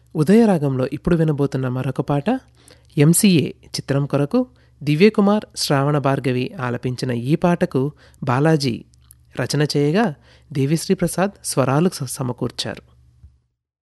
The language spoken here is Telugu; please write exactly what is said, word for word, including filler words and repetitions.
ఉదయరాగంలో ఇప్పుడు వినబోతున్న మరొక పాట ఎంసీఏ చిత్రం కొరకు దివ్యకుమార్, శ్రావణ భార్గవి ఆలపించిన ఈ పాటకు బాలాజీ రచన చేయగా దేవిశ్రీ ప్రసాద్ స్వరాలు స- సమకూర్చారు.